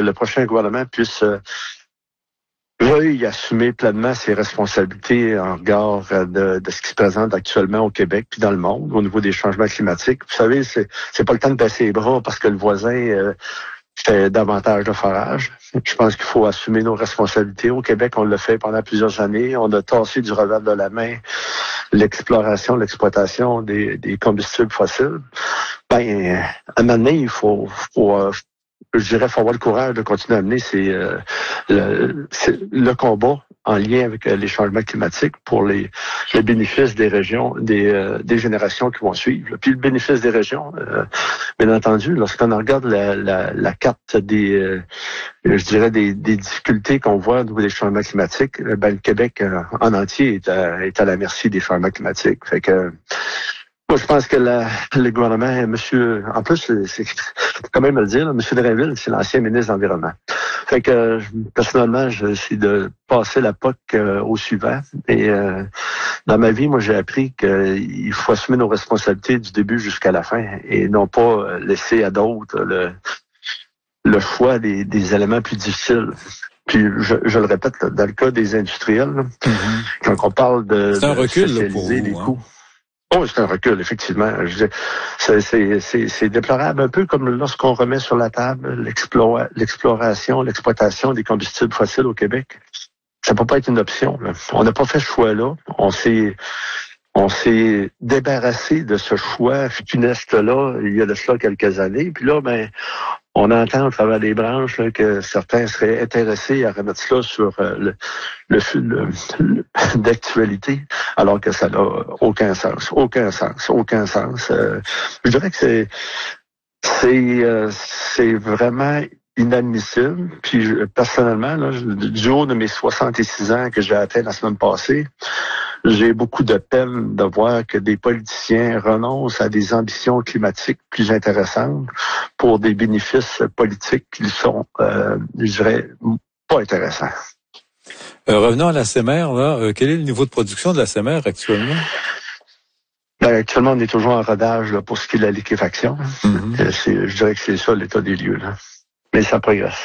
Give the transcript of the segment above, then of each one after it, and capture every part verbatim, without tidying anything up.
le prochain gouvernement puisse euh, veuille assumer pleinement ses responsabilités en regard de, de ce qui se présente actuellement au Québec puis dans le monde au niveau des changements climatiques. Vous savez, c'est, c'est pas le temps de baisser les bras parce que le voisin euh, fait davantage de forage. Je pense qu'il faut assumer nos responsabilités. Au Québec, on l'a fait pendant plusieurs années. On a tassé du revers de la main l'exploration, l'exploitation des, des combustibles fossiles. Ben, à un moment donné, il faut, faut euh, je dirais, il faut avoir le courage de continuer à mener c'est, euh, le, c'est le combat en lien avec euh, les changements climatiques pour les, les bénéfices des régions, des, euh, des générations qui vont suivre. Puis le bénéfice des régions, euh, bien entendu, lorsqu'on regarde la, la, la carte des, euh, je dirais, des, des difficultés qu'on voit au niveau des changements climatiques, ben, le Québec euh, en entier est à, est à la merci des changements climatiques. Fait que moi, je pense que la, le gouvernement, monsieur, en plus, c'est, c'est quand même à le dire, là, monsieur Drainville, c'est l'ancien ministre de l'Environnement. Fait que, personnellement, j'essaie de passer la P O C euh, au suivant. Et euh, dans ma vie, moi, j'ai appris qu'il faut assumer nos responsabilités du début jusqu'à la fin et non pas laisser à d'autres le, le choix des, des éléments plus difficiles. Puis, je, je le répète, là, dans le cas des industriels, là, mm-hmm. quand on parle de, c'est un de recul, socialiser là, pour vous, les hein? coûts, oh, c'est un recul, effectivement. Je dis, c'est, c'est, c'est, c'est déplorable, un peu comme lorsqu'on remet sur la table l'explora, l'exploration, l'exploitation des combustibles fossiles au Québec. Ça peut pas être une option, là. On n'a pas fait ce choix-là. On s'est, on s'est débarrassé de ce choix funeste-là il y a de cela quelques années. Puis là, ben, on entend au travers des branches là, que certains seraient intéressés à remettre cela sur euh, le, le, le, le d'actualité, alors que ça n'a aucun sens, aucun sens, aucun sens. Euh, je dirais que c'est c'est euh, c'est vraiment inadmissible. Puis je, personnellement, là, du haut de mes soixante-six ans que j'ai atteint la semaine passée, j'ai beaucoup de peine de voir que des politiciens renoncent à des ambitions climatiques plus intéressantes pour des bénéfices politiques qui sont, euh, je dirais, pas intéressants. Euh, revenons à la S E M R, là. Euh, quel est le niveau de production de la S E M R actuellement? Ben, actuellement, on est toujours en rodage là, pour ce qui est de la liquéfaction. Mm-hmm. C'est, je dirais que c'est ça l'état des lieux, là. Mais ça progresse.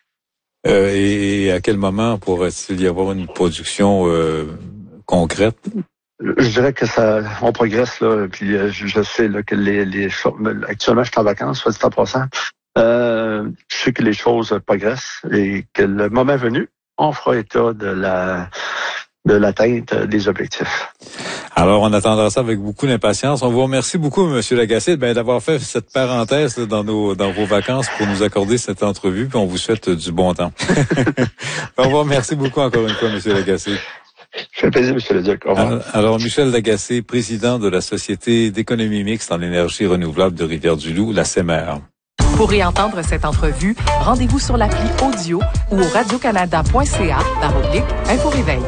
Euh, et à quel moment pourrait-il y avoir une production euh, concrète? Je dirais que ça, on progresse là. Puis je, je sais là que les, les choses. Actuellement, je suis en vacances, soit dit en passant. Euh, je sais que les choses progressent et que le moment venu, on fera état de la de l'atteinte des objectifs. Alors, on attendra ça avec beaucoup d'impatience. On vous remercie beaucoup, M. Lagacé, ben, d'avoir fait cette parenthèse là, dans nos dans vos vacances pour nous accorder cette entrevue, puis on vous souhaite du bon temps. On vous remercie beaucoup encore une fois, M. Lagacé. Ça fait plaisir, M. Leduc. Au revoir. Alors, alors, Michel Lagacé, président de la Société d'économie mixte en énergie renouvelable de Rivière-du-Loup, la S E M R. Pour réentendre cette entrevue, rendez-vous sur l'appli audio ou au radiocanada point c a barre oblique info réveil.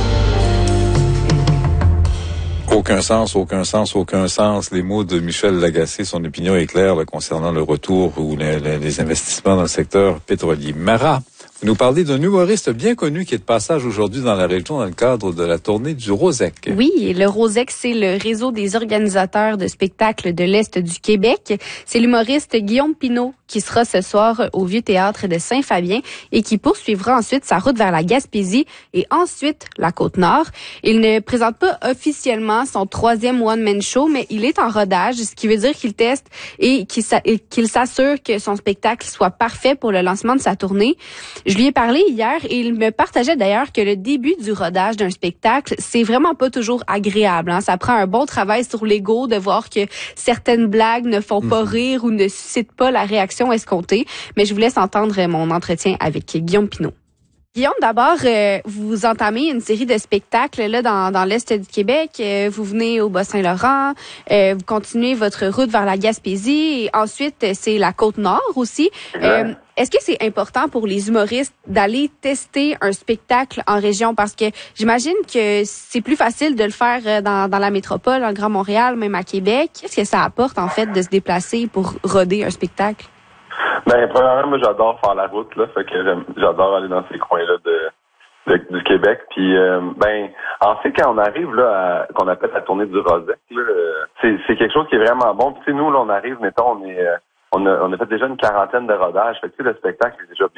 Aucun sens, aucun sens, aucun sens. Les mots de Michel Lagacé, son opinion est claire là, concernant le retour ou les, les, les investissements dans le secteur pétrolier. Mara, vous nous parlez d'un humoriste bien connu qui est de passage aujourd'hui dans la région dans le cadre de la tournée du Rosec. Oui, le Rosec, c'est le réseau des organisateurs de spectacles de l'Est du Québec. C'est l'humoriste Guillaume Pinault qui sera ce soir au Vieux Théâtre de Saint-Fabien et qui poursuivra ensuite sa route vers la Gaspésie et ensuite la Côte-Nord. Il ne présente pas officiellement son troisième one-man show, mais il est en rodage, ce qui veut dire qu'il teste et qu'il s'assure que son spectacle soit parfait pour le lancement de sa tournée. Je lui ai parlé hier et il me partageait d'ailleurs que le début du rodage d'un spectacle, c'est vraiment pas toujours agréable. Hein. Ça prend un bon travail sur l'ego de voir que certaines blagues ne font pas rire ou ne suscitent pas la réaction escomptée. Mais je vous laisse entendre mon entretien avec Guillaume Pinault. Guillaume, d'abord, euh, vous entamez une série de spectacles là dans, dans l'Est du Québec. Euh, vous venez au Bas-Saint-Laurent, euh, vous continuez votre route vers la Gaspésie et ensuite, c'est la Côte-Nord aussi. Euh, est-ce que c'est important pour les humoristes d'aller tester un spectacle en région? Parce que j'imagine que c'est plus facile de le faire dans, dans la métropole, en Grand Montréal, même à Québec. Qu'est-ce que ça apporte, en fait, de se déplacer pour roder un spectacle? Ben, premièrement, moi, j'adore faire la route, là, fait que j'adore aller dans ces coins-là de, de du Québec. Puis, euh, ben, en fait, quand on arrive, là, à, qu'on appelle la tournée du Rosec, là, c'est, c'est quelque chose qui est vraiment bon. Puis, nous, là, on arrive, mettons, on est, on a, on a fait déjà une quarantaine de rodages. Fait que, le spectacle est déjà